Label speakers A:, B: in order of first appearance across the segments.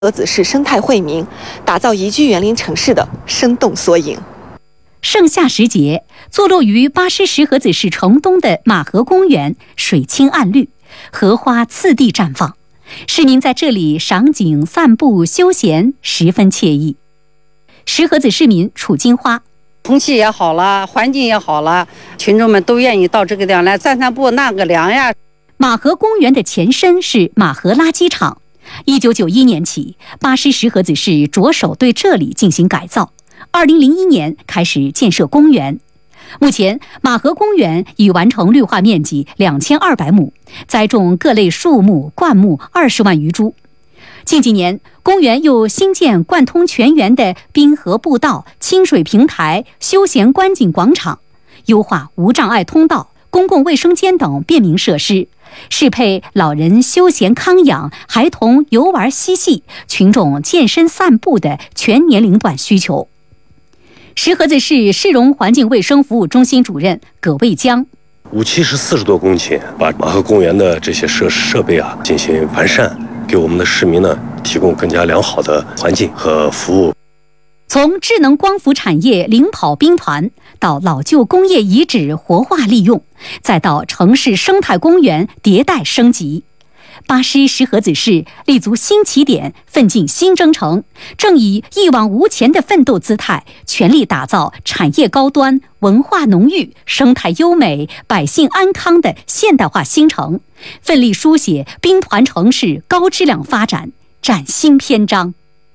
A: 河子市生态惠民，打造宜居园林城市的生动缩影。
B: 盛夏时节，坐落于巴师石河子市城东的马河公园，水清岸绿，荷花次第绽放，市民在这里赏景、散步、休闲，十分惬意。石河子市民楚金花。
C: 空气也好了，环境也好了，群众们都愿意到这个地方来散散步、纳个凉呀。
B: 马河公园的前身是马河垃圾场，1991年起，巴师石河子市着手对这里进行改造。2001年开始建设公园，目前马河公园已完成绿化面积2200亩，栽种各类树木、灌木20万余株。近几年，公园又新建贯通全园的滨河步道、清水平台、休闲观景广场，优化无障碍通道、公共卫生间等便民设施，适配老人休闲康养、孩童游玩嬉戏、群众健身散步的全年龄段需求。石河子市市容环境卫生服务中心主任葛卫江
D: ，5期是40多公顷，把马河公园的这些设备进行完善，给我们的市民提供更加良好的环境和服务。
B: 从智能光伏产业领跑兵团，到老旧工业遗址活化利用，再到城市生态公园迭代升级，巴师石河子市立足新起点，奋进新征程，正以一往无前的奋斗姿态，全力打造产业高端、文化浓郁、生态优美、百姓安康的现代化新城，奋力书写兵团城市高质量发展崭新篇章。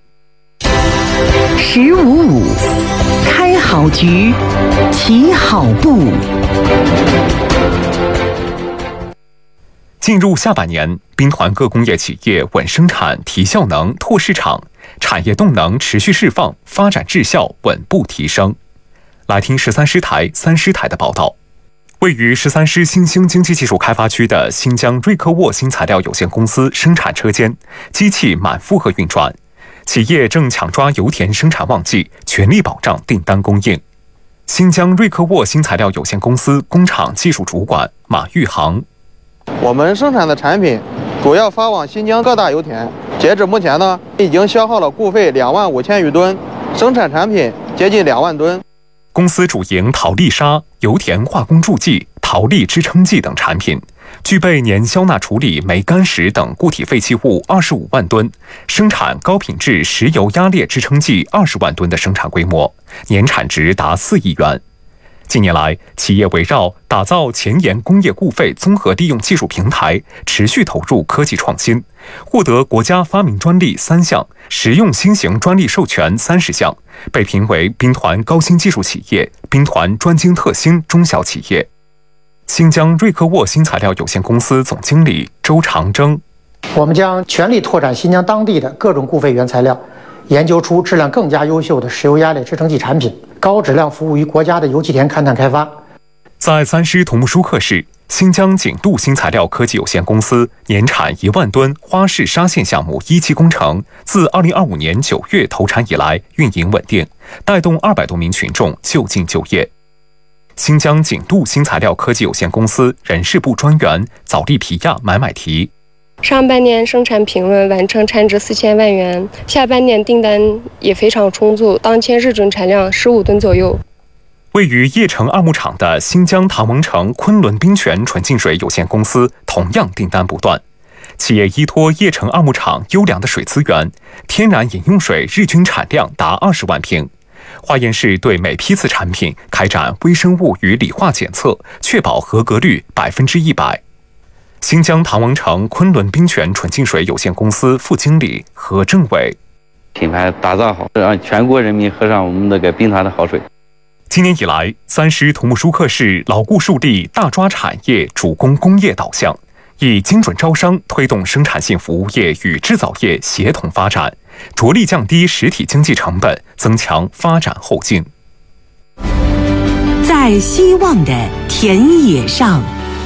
E: 1055开好局，起好步。
F: 进入下半年，兵团各工业企业稳生产、提效能、拓市场，产业动能持续释放，发展质效稳步提升。来听13师台、3师台的报道。位于13师新兴经济技术开发区的新疆瑞科沃新材料有限公司生产车间，机器满负荷运转，企业正抢抓油田生产旺季，全力保障订单供应。新疆瑞科沃新材料有限公司工厂技术主管马玉航。
G: 我们生产的产品主要发往新疆各大油田，截止目前已经消耗了固废25000余吨，生产产品接近2万吨。
F: 公司主营陶粒砂、油田化工助剂、陶粒支撑剂等产品，具备年消纳处理煤干石等固体废弃物25万吨，生产高品质石油压裂支撑剂20万吨的生产规模，年产值达4亿元。近年来，企业围绕打造前沿工业固废综合利用技术平台，持续投入科技创新，获得国家发明专利3项，实用新型专利授权30项，被评为兵团高新技术企业、兵团专精特新中小企业。新疆瑞科沃新材料有限公司总经理周长征：
H: 我们将全力拓展新疆当地的各种固废原材料，研究出质量更加优秀的石油压裂支撑剂产品，高质量服务于国家的油气田勘探开发。
F: 在3师土木舒克市，新疆景度新材料科技有限公司年产1万吨花式沙线项目1期工程，自2025年9月投产以来运营稳定，带动200多名群众就近就业。新疆景度新材料科技有限公司人事部专员早利皮亚买提：
I: 上半年生产平稳，完成产值4000万元，下半年订单也非常充足，当前日均产量15吨左右。
F: 位于叶城二牧场的新疆唐王城昆仑冰泉纯净水有限公司同样订单不断，企业依托叶城二牧场优良的水资源，天然饮用水日均产量达20万瓶。化验室对每批次产品开展微生物与理化检测，确保合格率100%。新疆唐王城昆仑冰泉纯净水有限公司副经理何政伟：
J: 品牌打造好，让全国人民喝上我们兵团的好水。
F: 今年以来，3师土木舒克市牢固树立大抓产业、主攻工业导向，以精准招商推动生产性服务业与制造业协同发展，着力降低实体经济成本，增强发展后劲。
E: 在希望的田野上，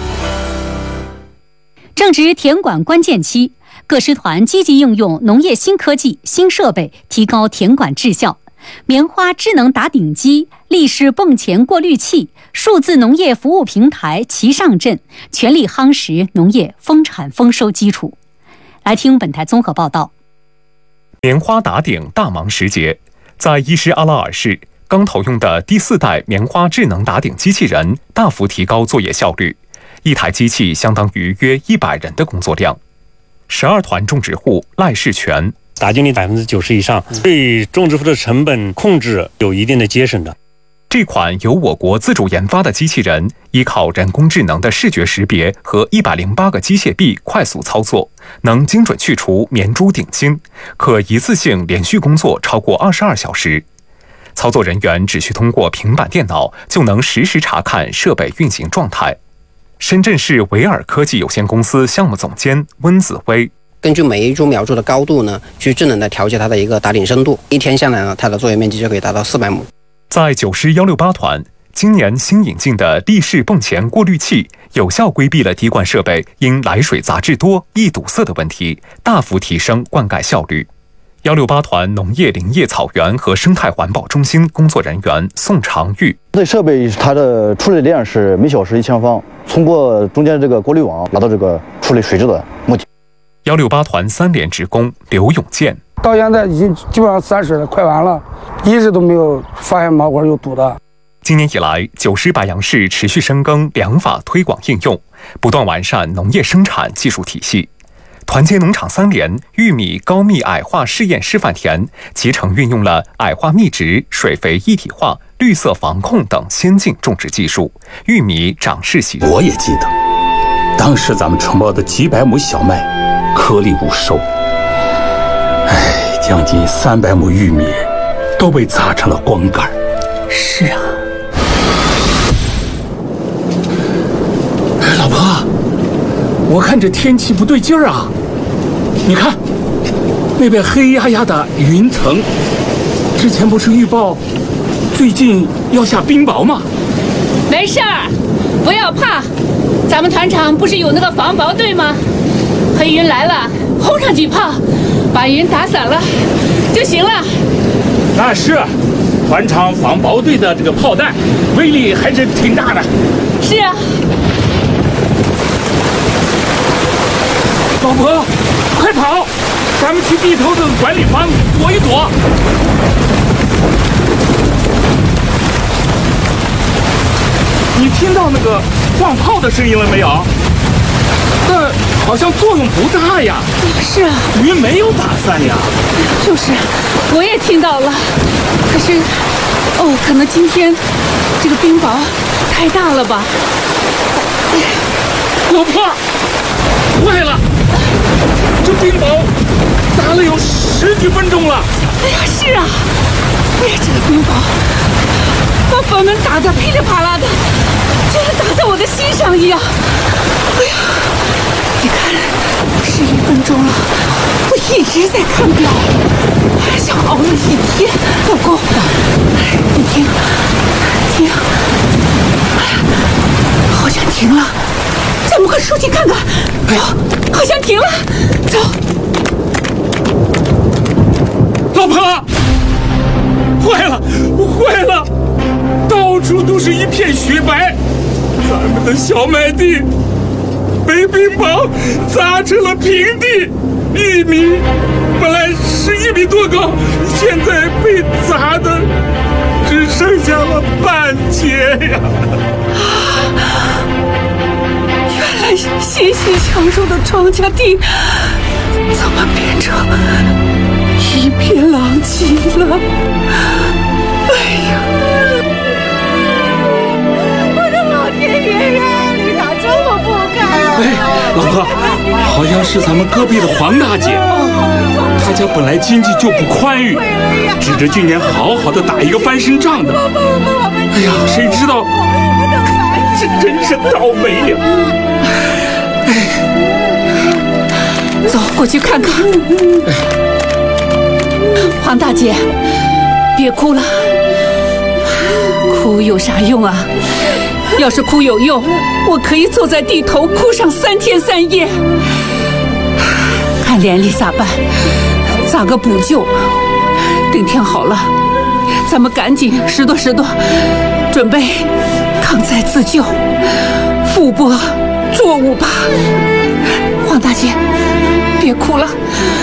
B: 正值田管关键期，各师团积极应用农业新科技、新设备，提高田管质效。棉花智能打顶机、立式泵前过滤器、数字农业服务平台齐上阵，全力夯实农业丰产丰收基础。来听本台综合报道。
F: 棉花打顶大忙时节，在伊什阿拉尔市，刚投用的第4代棉花智能打顶机器人大幅提高作业效率，一台机器相当于约100人的工作量。12团种植户赖世全，
K: 打击率90%以上，对种植户的成本控制有一定的节省的。
F: 这款由我国自主研发的机器人，依靠人工智能的视觉识别和108个机械臂快速操作，能精准去除棉珠顶茎，可一次性连续工作超过22小时。操作人员只需通过平板电脑，就能实时查看设备运行状态。深圳市维尔科技有限公司项目总监温子威，
L: 根据每一株苗株的高度呢，去智能的调节它的一个打顶深度，一天下来呢，它的作业面积就可以达到400亩。
F: 在90-168团，今年新引进的立式泵前过滤器，有效规避了滴灌设备因来水杂质多易堵塞的问题，大幅提升灌溉效率。168团农业林业草原和生态环保中心工作人员宋长玉，
M: 这设备它的处理量是每小时1000方，通过中间这个过滤网达到这个处理水质的目的。
F: 168团3连职工刘永健，
N: 到现在已经基本上3水了，快完了，一直都没有发现毛管有堵的。
F: 今年以来，九市白杨市持续深耕良法推广应用，不断完善农业生产技术体系。团结农场3连玉米高密矮化试验示范田，集成运用了矮化密植、水肥一体化、绿色防控等先进种植技术，玉米长势喜。
O: 我也记得，当时咱们承包的几百亩小麦，颗粒无收。将近300亩玉米都被砸成了光杆。
E: 是啊。
O: 老婆，我看这天气不对劲儿啊！你看，那边黑压压的云层，之前不是预报最近要下冰雹吗？
P: 没事儿，不要怕，咱们团场不是有那个防雹队吗？黑云来了，轰上几炮，把云打散了就行了。
O: 那是，团场防雹队的这个炮弹威力还是挺大的。
P: 是啊。
O: 老婆，快跑！咱们去地头的管理房躲一躲。你听到那个放炮的声音了没有？但好像作用不大呀。
P: 是啊，
O: 云没有打散呀。
P: 就是，我也听到了。可是，可能今天这个冰雹太大了吧？
O: 老婆，坏了！这冰雹打了有10几分钟了。
P: 哎呀，是啊，哎呀，这个冰雹把房门打得噼里啪啦的，就像打在我的心上一样。哎呀，你看，11分钟了，我一直在看表，像熬了一天。老公，你听，好像停了。咱们快出去看看。走，好像停了。走。
O: 老婆，坏了，到处都是一片雪白，咱们的小麦地被冰雹砸成了平地，玉米本来是1米多高，现在被砸的只剩下了半截呀。
P: 原来欣欣向荣的庄稼地怎么变成一片狼藉了？哎呀，我的老天爷呀，你咋这么不该啊！
O: 老婆，好像是咱们隔壁的黄大姐，她家本来经济就不宽裕，指着今年好好的打一个翻身仗的。哎呀，谁知道这真是倒霉呀！
P: 走，过去看看。黄大姐，别哭了，哭有啥用啊？要是哭有用，我可以坐在地头哭上3天3夜。看连里咋办？咋个补救？等天好了，咱们赶紧拾掇拾掇，准备抗灾自救，复播作物吧。黄大姐，别哭了。